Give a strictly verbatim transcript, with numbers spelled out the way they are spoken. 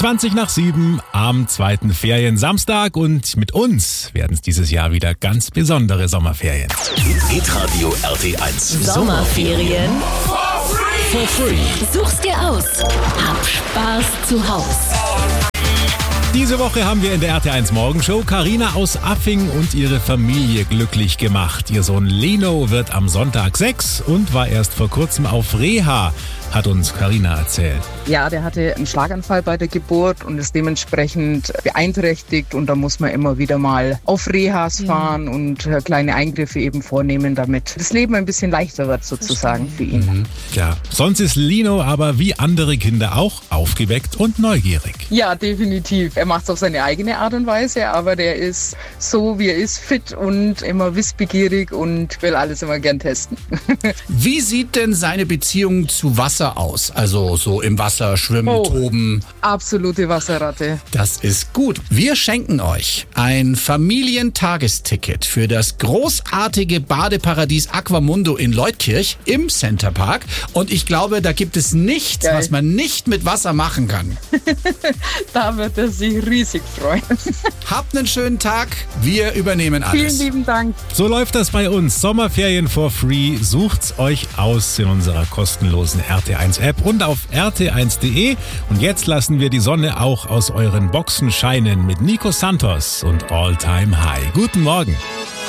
zwanzig nach sieben am zweiten Feriensamstag und mit uns werden es dieses Jahr wieder ganz besondere Sommerferien. Hitradio R T eins. Sommerferien For free. Such's dir aus. Hab Spaß zu Haus. Diese Woche haben wir in der R T eins Morgenshow Carina aus Affing und ihre Familie glücklich gemacht. Ihr Sohn Leno wird am Sonntag sechs und war erst vor kurzem auf Reha, hat uns Carina erzählt. Ja, der hatte einen Schlaganfall bei der Geburt und ist dementsprechend beeinträchtigt und da muss man immer wieder mal auf Rehas fahren und kleine Eingriffe eben vornehmen, damit das Leben ein bisschen leichter wird sozusagen für ihn. Mhm. Ja, sonst ist Leno aber wie andere Kinder auch aufgeweckt und neugierig. Ja, definitiv. Er macht es auf seine eigene Art und Weise, aber der ist so, wie er ist, fit und immer wissbegierig und will alles immer gern testen. Wie sieht denn seine Beziehung zu Wasser aus? Also so im Wasser schwimmen, Oh. toben. Absolute Wasserratte. Das ist gut. Wir schenken euch ein Familientagesticket für das großartige Badeparadies Aquamundo in Leutkirch im Centerpark. Und ich glaube, da gibt es nichts, Geil. was man nicht mit Wasser machen kann. Da wird er sich riesig freuen. Habt einen schönen Tag. Wir übernehmen Vielen alles. lieben Dank. So läuft das bei uns. Sommerferien for free. Sucht's euch aus in unserer kostenlosen R T eins App und auf r t eins punkt d e. Und jetzt lassen wir die Sonne auch aus euren Boxen scheinen mit Nico Santos und All Time High. Guten Morgen.